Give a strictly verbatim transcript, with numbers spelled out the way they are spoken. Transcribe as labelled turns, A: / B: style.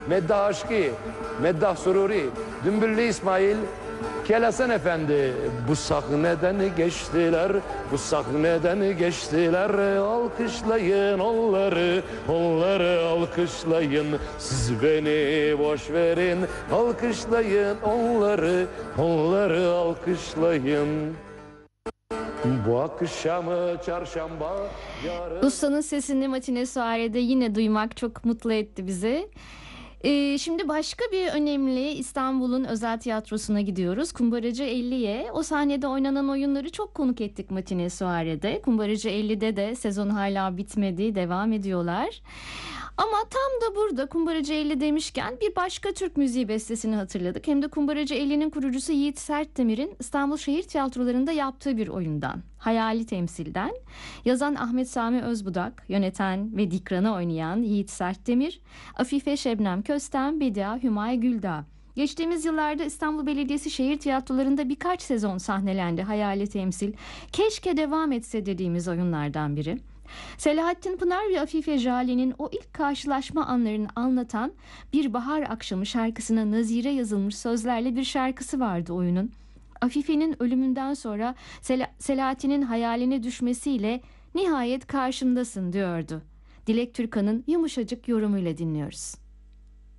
A: Meddah Aşkı, Meddah Sururi, Dümbüllü İsmail, Kelasen Efendi. Bu sahneden geçtiler, bu sahneden geçtiler. Alkışlayın onları, onları alkışlayın. Siz beni boş verin, alkışlayın onları, onları alkışlayın. Bu akşamı çarşamba, yarın...
B: Ustanın sesini Matine Suare'de yine duymak çok mutlu etti bizi. Ee, şimdi başka bir önemli İstanbul'un özel tiyatrosuna gidiyoruz. Kumbaracı elliye. O sahnede oynanan oyunları çok konuk ettik Matine Suare'de. Kumbaracı ellide de sezon hala bitmedi, devam ediyorlar. Ama tam da burada Kumbaracı elli demişken bir başka Türk müziği bestesini hatırladık. Hem de Kumbaracı ellinin kurucusu Yiğit Sertdemir'in İstanbul Şehir Tiyatroları'nda yaptığı bir oyundan. Hayali Temsil'den. Yazan Ahmet Sami Özbudak, yöneten ve Dikran'ı oynayan Yiğit Sertdemir, Afife Şebnem Köstem, Bedia Hümay Güldağ. Geçtiğimiz yıllarda İstanbul Belediyesi şehir tiyatrolarında birkaç sezon sahnelendi Hayali Temsil. Keşke devam etse dediğimiz oyunlardan biri. Selahattin Pınar ve Afife Jale'nin o ilk karşılaşma anlarını anlatan Bir Bahar Akşamı şarkısına nazire yazılmış sözlerle bir şarkısı vardı oyunun. Afife'nin ölümünden sonra Sel- Selahattin'in hayaline düşmesiyle nihayet karşımdasın diyordu. Dilek Türkan'ın yumuşacık yorumuyla dinliyoruz.